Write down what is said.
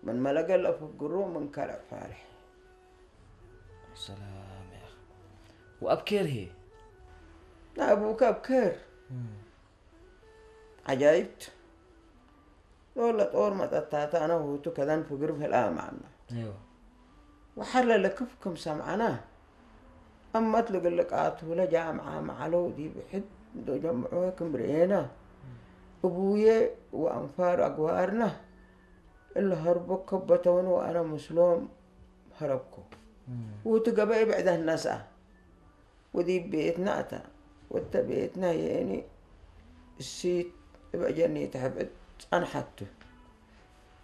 من ما لقى إلا فقره من كلب فارح. سلام يا أخي. وأبكر هي. لا أبوك أبكر. عجايبت. لولا طور ما تتاتا أنا وهو كذا فقر في الآن معنا. أيوة. وحل لكفكم سمعنا. أما تلقى لك ولا جامعة معلو دي بحد دو جمعوها كمرينا. أبويا وأنفار أقوارنا اللي هربوا كبتون وأنا مسلم هربكو. وتقبع بعد الناس ودي بيتنا أتا وانت بيتنا يعني السيت يبقى جني تحبت أنا حتى